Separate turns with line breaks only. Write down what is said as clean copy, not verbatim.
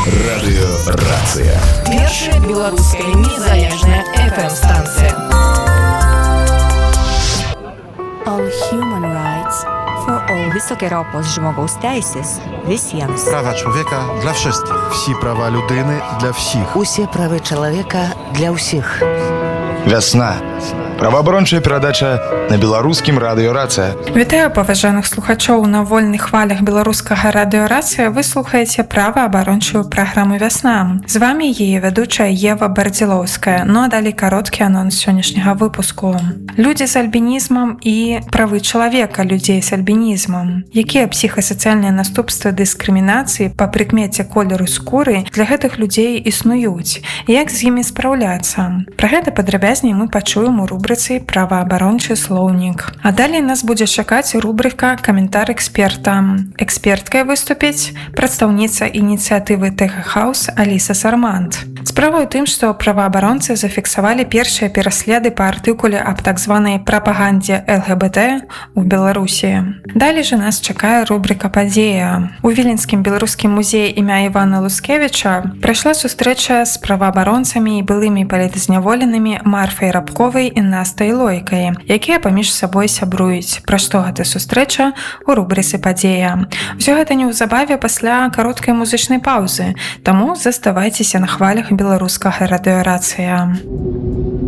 Радыёрацыя.
Першая беларуская незалежная FM-станція.
All human rights for all.
Високе робос žmogaus teisės visiems.
Права чоловіка для всіх. Всі права людини для всіх.
Усе правы чалавека для ўсіх.
Вясна. Праваабарончая перадача на беларускім радыёрацыя.
Вітаю паважаных слухачоў на вольных хвалях беларускага радыёрацыя. Вы слухаеце праваабарончую праграму «Вясна». З вами яе вядучая Ева Бардзілоўская. Ну а далей кароткі анонс сённяшняга выпуску. Людзі з альбінізмам і правы чалавека людзей з альбінізмам. Якія псіхасацыяльныя наступствы дыскрымінацыі па прыкмеце колеру скуры для гэтых людзей існуюць? Як з імі спраўляцца? Пра гэта падрабязней мы пачуем у рубрыцы «Праваабарончы слоўнік». А далей нас будзе чакаць рубрыка «Каментар эксперта». Эксперткай выступіць прадстаўніца ініцыятывы Тэхахаус Аліса Сармант. Справа ў тым, што праваабаронцы зафіксавалі першыя пераследы па артыкуле аб так званай прапагандзе ЛГБТ у Беларусі. Далей жа нас чакае рубрика «Падзея». У Віленскім беларускім музеі імя Івана Лускевіча прайшла сустрэча з праваабаронцамі і былымі палітызняволенымі Марфай Рабковай і Настай Лойкай, якія паміж сабой сябруюць. Пра што гэта сустрэча у рубрыцы «Падзея». Усё гэта неўзабаве пасля кароткай музычнай паўзы, таму заставайцеся на хвалях беларускага радыёрацыя.